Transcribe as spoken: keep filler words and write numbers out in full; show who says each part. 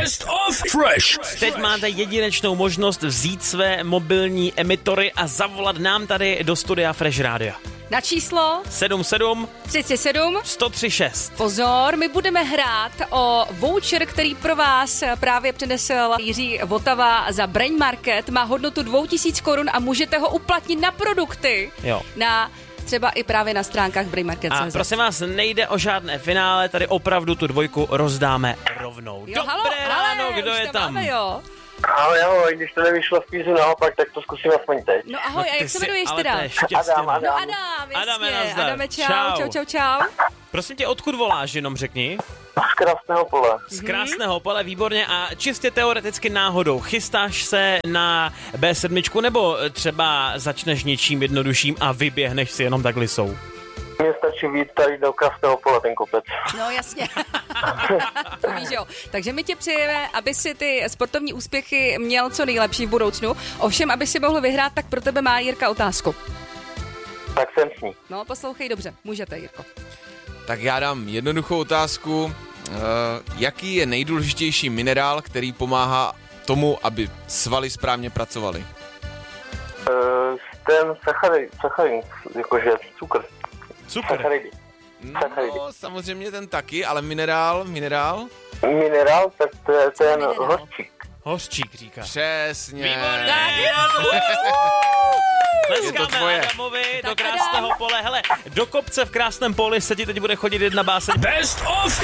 Speaker 1: Best of Fresh.
Speaker 2: Teď máte jedinečnou možnost vzít své mobilní emitory a zavolat nám tady do studia Fresh Rádia.
Speaker 3: Na číslo
Speaker 2: sedm sedm
Speaker 3: třicet sedm
Speaker 2: sto tři šest.
Speaker 3: Pozor, my budeme hrát o voucher, který pro vás právě přinesl Jiří Votava za Brain Market. Má hodnotu dvě tisíce korun a můžete ho uplatnit na produkty.
Speaker 2: Jo.
Speaker 3: Na třeba i právě na stránkách Brain Market.
Speaker 2: A prosím vás, nejde o žádné finále, tady opravdu tu dvojku rozdáme rovnou.
Speaker 3: Jo,
Speaker 2: Dobré
Speaker 3: halo,
Speaker 2: ráno,
Speaker 3: ale,
Speaker 2: kdo
Speaker 3: už
Speaker 2: je
Speaker 3: to
Speaker 2: tam?
Speaker 3: Máme, jo.
Speaker 4: Ahoj, ahoj, když to nevyšlo v kvízu naopak, tak to zkusím aspoň teď.
Speaker 3: No ahoj, a jak se jmenuješ
Speaker 2: ale
Speaker 3: teda?
Speaker 2: to je štěstí,
Speaker 4: Adam,
Speaker 2: no.
Speaker 4: Adam.
Speaker 3: No Adam, jasně.
Speaker 2: Adame, nazdar.
Speaker 3: Adame, čau,
Speaker 2: Čau.
Speaker 3: čau, čau, čau.
Speaker 2: Prosím tě, odkud voláš, jenom řekni?
Speaker 4: Z krásného pole.
Speaker 2: Z krásného pole, výborně. A čistě teoreticky náhodou, chystáš se na bé sedm nebo třeba začneš něčím jednodušším a vyběhneš si jenom tak lisou?
Speaker 4: Mně stačí víc tady do krásného pole ten kopec.
Speaker 3: No jasně. To víš, jo. Takže my ti přejeme, aby si ty sportovní úspěchy měl co nejlepší v budoucnu. Ovšem, aby si mohl vyhrát, tak pro tebe má Jirka otázku.
Speaker 4: Tak jsem s ní.
Speaker 3: No, poslouchej dobře. Můžete, Jirko.
Speaker 5: Tak já dám jednoduchou otázku. Uh, jaký je nejdůležitější minerál, který pomáhá tomu, aby svaly správně pracovaly?
Speaker 4: Uh, ten sacharid, sacharid, jakože cukr.
Speaker 2: Super.
Speaker 4: Sacharidy. Sacharidy.
Speaker 5: No, samozřejmě ten taky, ale minerál, minerál?
Speaker 4: Minerál, tak to je ten
Speaker 3: minerál?
Speaker 4: hořčík.
Speaker 2: Hořčík říká.
Speaker 5: Přesně.
Speaker 2: Výborně. Tleskáme
Speaker 5: tvoje.
Speaker 2: Adamovi do
Speaker 3: Tak
Speaker 2: krásného
Speaker 3: Adam.
Speaker 2: pole. Hele, do kopce v krásném poli se ti teď bude chodit jedna báseň.
Speaker 1: Best of